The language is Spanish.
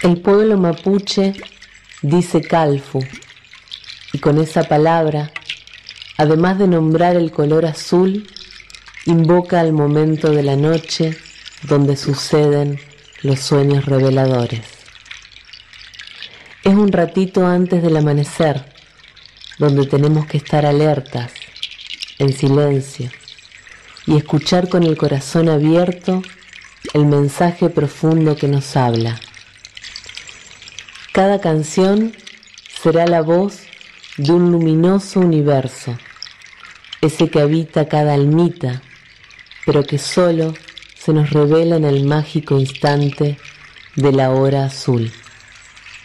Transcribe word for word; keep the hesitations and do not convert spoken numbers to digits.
El pueblo mapuche dice calfu, y con esa palabra, además de nombrar el color azul, invoca al momento de la noche donde suceden los sueños reveladores. Es un ratito antes del amanecer, donde tenemos que estar alertas, en silencio, y escuchar con el corazón abierto el mensaje profundo que nos habla. Cada canción será la voz de un luminoso universo, ese que habita cada almita, pero que solo se nos revela en el mágico instante de la hora azul.